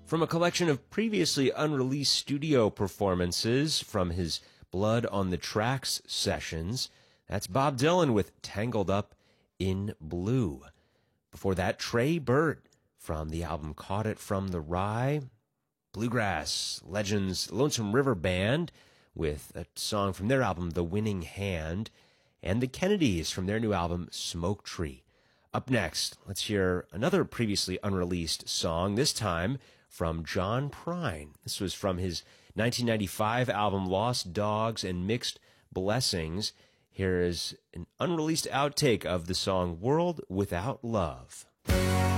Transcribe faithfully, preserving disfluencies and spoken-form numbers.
From a collection of previously unreleased studio performances from his Blood on the Tracks sessions, that's Bob Dylan with Tangled Up in Blue. Before that, Trey Burt from the album Caught It from the Rye. Bluegrass Legends Lonesome River Band with a song from their album The Winning Hand. And the Kennedys from their new album Smoke Tree. Up next, let's hear another previously unreleased song, this time from John Prine. This was from his nineteen ninety-five album Lost Dogs and Mixed Blessings. Here is an unreleased outtake of the song World Without Love.